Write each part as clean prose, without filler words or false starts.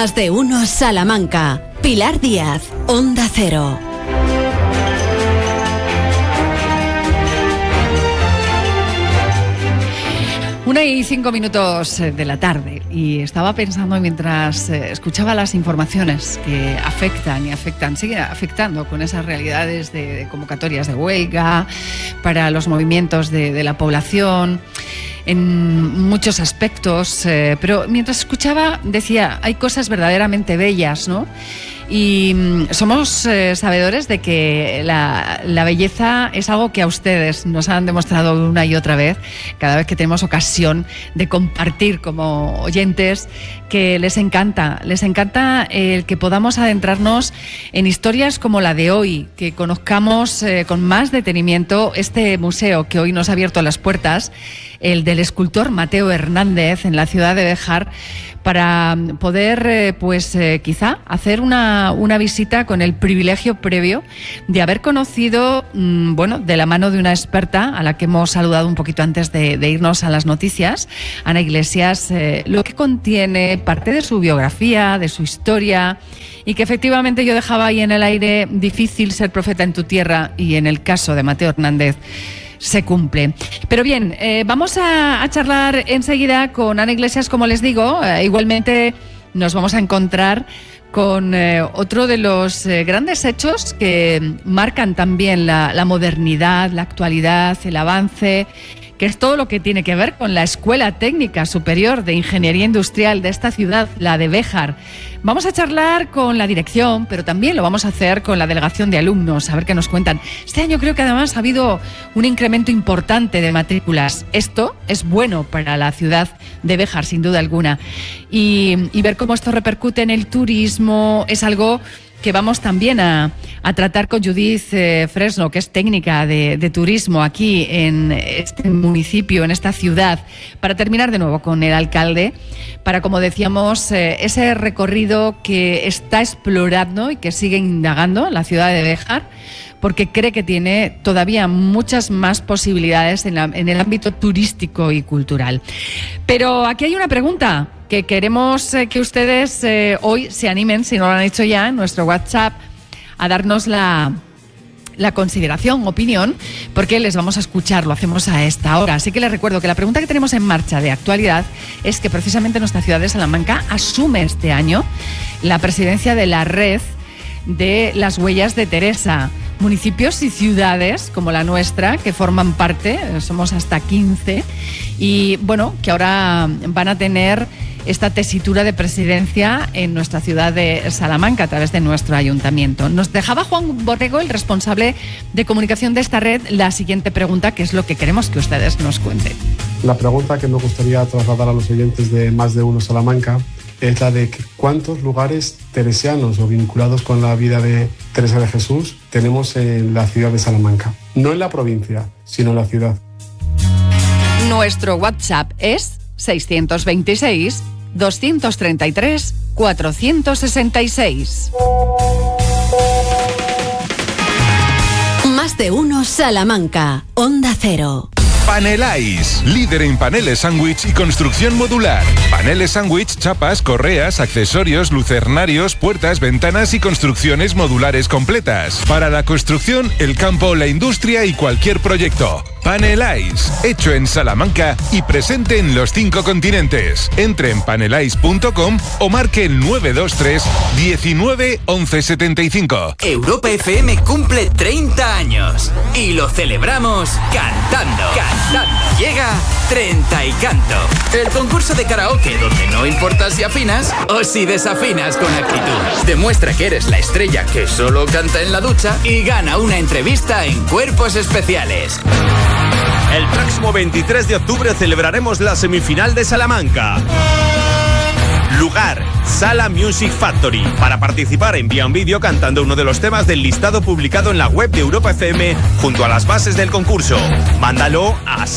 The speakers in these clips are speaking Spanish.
Más de uno Salamanca. Pilar Díaz, Onda Cero. 1:05 de la tarde, y estaba pensando mientras escuchaba las informaciones que siguen afectando con esas realidades de convocatorias de huelga para los movimientos de la población en muchos aspectos, pero mientras escuchaba decía, hay cosas verdaderamente bellas, ¿no? Y somos sabedores de que la belleza es algo que a ustedes nos han demostrado una y otra vez, cada vez que tenemos ocasión de compartir como oyentes, que les encanta el que podamos adentrarnos en historias como la de hoy, que conozcamos con más detenimiento este museo que hoy nos ha abierto las puertas, el del escultor Mateo Hernández, en la ciudad de Béjar, para poder, quizá hacer una visita con el privilegio previo de haber conocido, de la mano de una experta a la que hemos saludado un poquito antes de irnos a las noticias, Ana Iglesias, lo que contiene parte de su biografía, de su historia, y que efectivamente yo dejaba ahí en el aire: difícil ser profeta en tu tierra, y en el caso de Mateo Hernández se cumple. Pero bien, vamos a charlar enseguida con Ana Iglesias, como les digo. Igualmente nos vamos a encontrar con otro de los grandes hechos que marcan también la modernidad, la actualidad, el avance, que es todo lo que tiene que ver con la Escuela Técnica Superior de Ingeniería Industrial de esta ciudad, la de Béjar. Vamos a charlar con la dirección, pero también lo vamos a hacer con la delegación de alumnos, a ver qué nos cuentan. Este año creo que además ha habido un incremento importante de matrículas. Esto es bueno para la ciudad de Béjar, sin duda alguna. Y ver cómo esto repercute en el turismo es algo que vamos también a tratar con Judith Fresno, que es técnica de turismo aquí en este municipio, en esta ciudad, para terminar de nuevo con el alcalde, para, como decíamos, ese recorrido que está explorando y que sigue indagando la ciudad de Béjar, porque cree que tiene todavía muchas más posibilidades en el ámbito turístico y cultural. Pero aquí hay una pregunta que queremos que ustedes hoy se animen, si no lo han hecho ya, en nuestro WhatsApp, a darnos la consideración, opinión, porque les vamos a escuchar, lo hacemos a esta hora. Así que les recuerdo que la pregunta que tenemos en marcha de actualidad es que precisamente nuestra ciudad de Salamanca asume este año la presidencia de la red de las Huellas de Teresa. Municipios y ciudades como la nuestra, que forman parte, somos hasta 15, y que ahora van a tener esta tesitura de presidencia en nuestra ciudad de Salamanca a través de nuestro ayuntamiento. Nos dejaba Juan Borrego, el responsable de comunicación de esta red, la siguiente pregunta, que es lo que queremos que ustedes nos cuenten. La pregunta que me gustaría trasladar a los oyentes de Más de Uno Salamanca es la de cuántos lugares teresianos o vinculados con la vida de Teresa de Jesús tenemos en la ciudad de Salamanca. No en la provincia, sino en la ciudad. Nuestro WhatsApp es 626 233 466. Más de uno Salamanca, Onda Cero. Paneláis, líder en paneles sándwich y construcción modular. Paneles sándwich, chapas, correas, accesorios, lucernarios, puertas, ventanas y construcciones modulares completas. Para la construcción, el campo, la industria y cualquier proyecto. Paneláis, hecho en Salamanca y presente en los 5 continentes. Entre en paneláis.com o marque el 923 19 11 75. Europa FM cumple 30 años y lo celebramos cantando. Llega 30 y Canto, el concurso de karaoke donde no importa si afinas o si desafinas con actitud. Demuestra que eres la estrella que solo canta en la ducha y gana una entrevista en Cuerpos Especiales. El próximo 23 de octubre celebraremos la semifinal de Salamanca. Lugar, Sala Music Factory. Para participar, envía un vídeo cantando uno de los temas del listado publicado en la web de Europa FM junto a las bases del concurso. Mándalo a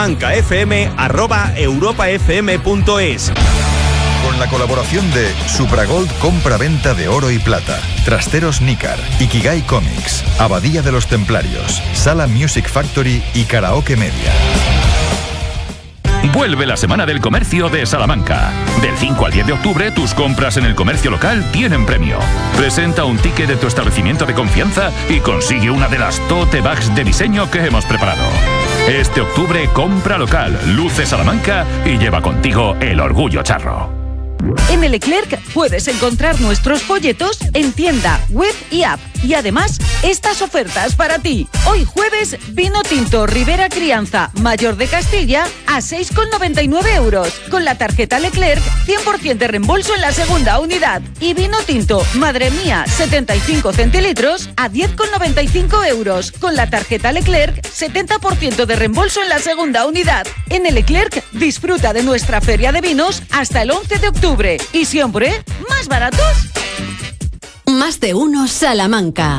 salamancafm@europafm.es. Con la colaboración de Supragold, compra-venta de oro y plata, Trasteros Nícar, Ikigai Comics, Abadía de los Templarios, Sala Music Factory y Karaoke Media. Vuelve la Semana del Comercio de Salamanca. Del 5 al 10 de octubre, tus compras en el comercio local tienen premio. Presenta un ticket de tu establecimiento de confianza y consigue una de las tote bags de diseño que hemos preparado. Este octubre, compra local, luce Salamanca y lleva contigo el orgullo charro. En el Leclerc puedes encontrar nuestros folletos en tienda, web y app. Y además, estas ofertas para ti. Hoy jueves, vino tinto Ribera Crianza Mayor de Castilla a 6,99 euros. Con la tarjeta Leclerc, 100% de reembolso en la segunda unidad. Y vino tinto Madre Mía 75 centilitros a 10,95 euros. Con la tarjeta Leclerc, 70% de reembolso en la segunda unidad. En el Leclerc, disfruta de nuestra feria de vinos hasta el 11 de octubre. Y siempre, más baratos. Más de uno Salamanca.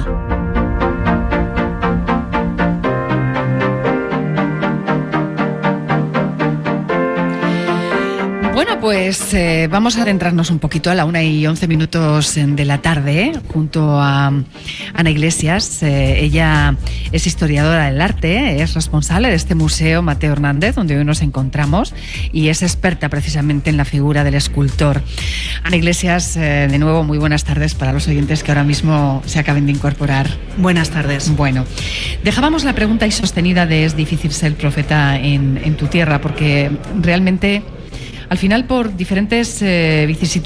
Bueno, pues vamos a adentrarnos un poquito a la 1:11 de la tarde, junto a Ana Iglesias. Ella es historiadora del arte, es responsable de este museo Mateo Hernández, donde hoy nos encontramos, y es experta precisamente en la figura del escultor. Ana Iglesias, de nuevo, muy buenas tardes para los oyentes que ahora mismo se acaben de incorporar. Buenas tardes. Bueno, dejábamos la pregunta ahí sostenida de ¿es difícil ser profeta en tu tierra? Porque realmente, al final, por diferentes vicisitudes